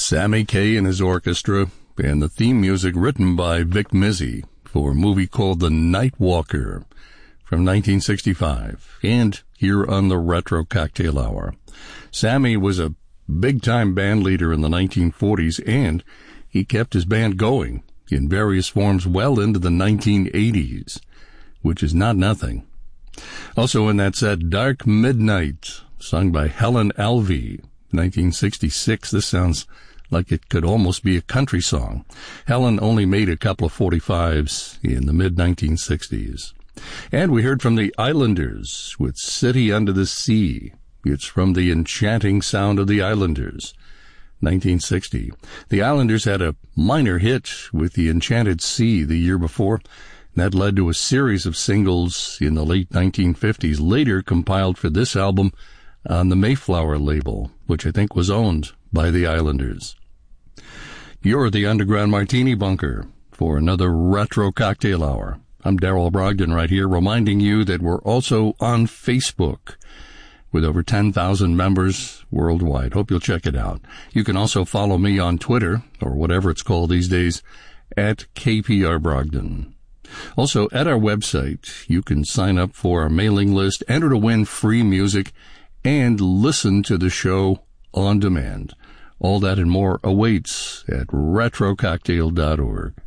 Sammy Kaye and his orchestra, and the theme music written by Vic Mizzy for a movie called The Night Walker from 1965, and here on the Retro Cocktail Hour. Sammy was a big-time band leader in the 1940s, and he kept his band going in various forms well into the 1980s, which is not nothing. Also in that set, Dark Midnight, sung by Helen Alvey, 1966. This sounds like it could almost be a country song. Helen only made a couple of 45s in the mid-1960s. And we heard from the Islanders with City Under the Sea. It's from the Enchanting Sound of the Islanders, 1960. The Islanders had a minor hit with the Enchanted Sea the year before. That led to a series of singles in the late 1950s, later compiled for this album on the Mayflower label, which I think was owned by the Islanders. You're the Underground Martini Bunker for another Retro Cocktail Hour. I'm Darryl Brogdon right here, reminding you that we're also on Facebook with over 10,000 members worldwide. Hope you'll check it out. You can also follow me on Twitter, or whatever it's called these days, at KPR Brogdon. Also, at our website, you can sign up for our mailing list, enter to win free music, and listen to the show on demand. All that and more awaits at retrococktail.org.